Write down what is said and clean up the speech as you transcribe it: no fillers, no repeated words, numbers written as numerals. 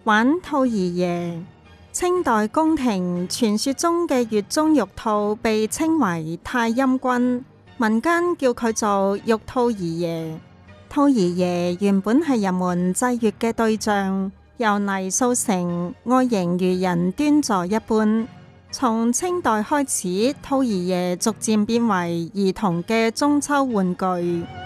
玩兔兒爺。清代宮廷傳說中嘅月中玉兔被稱為太陰君，民間叫佢做玉兔兒爺。兔兒爺原本係人們祭月嘅對象，由泥塑成，外形如人端坐一般。從清代開始，兔兒爺逐漸變為兒童嘅中秋玩具。